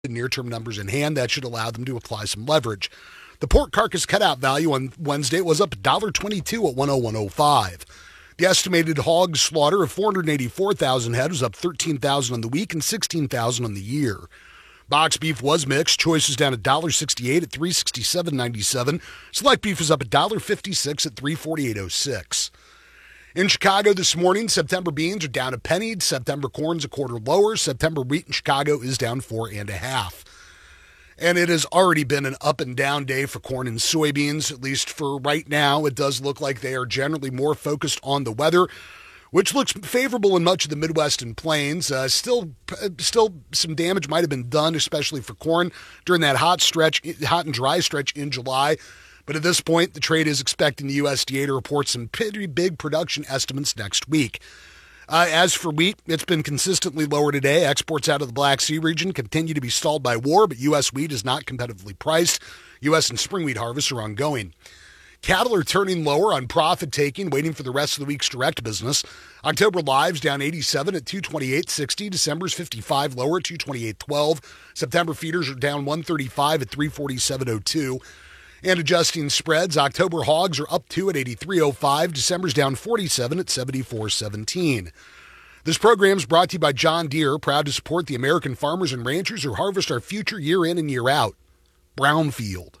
near-term numbers in hand. That should allow them to apply some leverage. The pork carcass cutout value on Wednesday was up $1.22 at 101.05. The estimated hog slaughter of 484,000 head was up 13,000 on the week and 16,000 on the year. Box beef was mixed. Choice was down $1.68 at 367.97. Select beef was up $1.56 at 348.06. In Chicago this morning, September beans are down a penny. September corn's a quarter lower. September wheat in Chicago is down 4.5. And it has already been an up and down day for corn and soybeans, at least for right now. It does look like they are generally more focused on the weather, which looks favorable in much of the Midwest and Plains. Still some damage might have been done, especially for corn during that hot and dry stretch in July. But at this point, the trade is expecting the USDA to report some pretty big production estimates next week. As for wheat, it's been consistently lower today. Exports out of the Black Sea region continue to be stalled by war, but U.S. wheat is not competitively priced. U.S. and spring wheat harvests are ongoing. Cattle are turning lower on profit-taking, waiting for the rest of the week's direct business. October lives down 87 at 228.60. December's 55 lower at 228.12. September feeders are down 135 at 347.02. And adjusting spreads, October hogs are up 2 at 83.05. December's down 47 at 74.17. This program is brought to you by John Deere, proud to support the American farmers and ranchers who harvest our future year in and year out. Brownfield.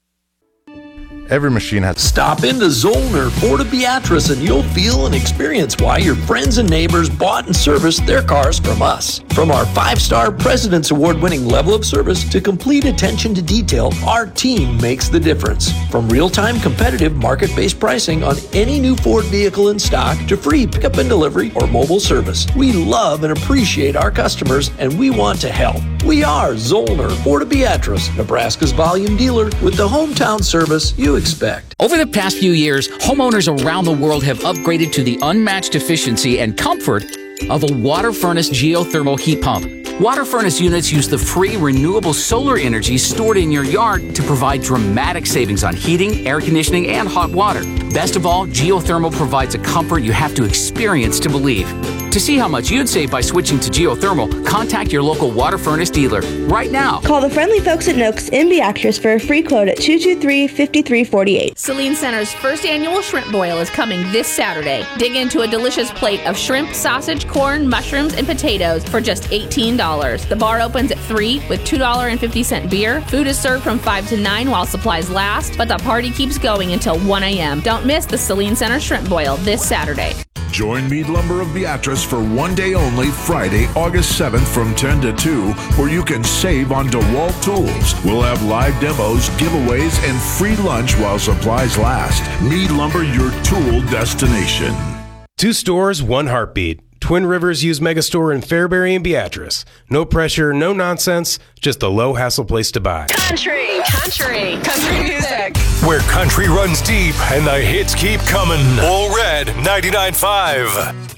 Every machine has... Stop into Zollner Ford of Beatrice and you'll feel and experience why your friends and neighbors bought and serviced their cars from us. From our 5-star President's Award-winning level of service to complete attention to detail, our team makes the difference. From real-time competitive market-based pricing on any new Ford vehicle in stock to free pickup and delivery or mobile service, we love and appreciate our customers and we want to help. We are Zollner Ford of Beatrice, Nebraska's volume dealer with the hometown service you expect. Over the past few years, homeowners around the world have upgraded to the unmatched efficiency and comfort of a water furnace geothermal heat pump. Water furnace units use the free renewable solar energy stored in your yard to provide dramatic savings on heating, air conditioning, and hot water. Best of all, geothermal provides a comfort you have to experience to believe. To see how much you'd save by switching to geothermal, contact your local water furnace dealer right now. Call the friendly folks at Noakes in Beatrice for a free quote at 223-5348. Saline Center's first annual shrimp boil is coming this Saturday. Dig into a delicious plate of shrimp, sausage, corn, mushrooms, and potatoes for just $18. The bar opens at 3 with $2.50 beer. Food is served from 5 to 9 while supplies last, but the party keeps going until 1 a.m. Don't miss the Saline Center shrimp boil this Saturday. Join Mead Lumber of Beatrice for one day only, Friday, August 7th from 10 to 2, where you can save on DeWalt tools. We'll have live demos, giveaways, and free lunch while supplies last. Mead Lumber, your tool destination. 2 stores, 1 heartbeat. Twin Rivers Used Megastore in Fairbury and Beatrice. No pressure, no nonsense, just a low-hassle place to buy. Country music. Where country runs deep and the hits keep coming. All Red 99.5.